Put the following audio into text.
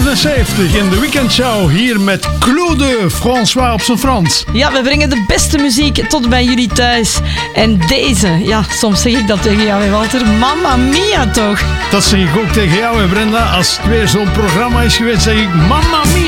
79 in de weekendshow hier met Claude François op zijn Frans. Ja, we brengen de beste muziek tot bij jullie thuis. En deze, ja, soms zeg ik dat tegen jou, hè, Walter. Mamma mia toch? Dat zeg ik ook tegen jou, hè, Brenda. Als het weer zo'n programma is geweest, zeg ik Mamma mia.